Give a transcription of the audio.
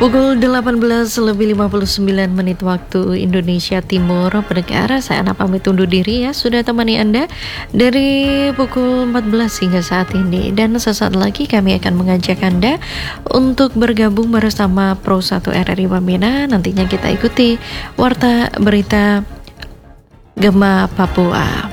Pukul 18:59 waktu Indonesia Timur. Pendengar, saya Ana pamit undur diri ya. Sudah temani Anda dari pukul 14 hingga saat ini. Dan sesaat lagi kami akan mengajak Anda untuk bergabung bersama Pro 1 RRI Wamena. Nantinya kita ikuti Warta Berita Gema Papua.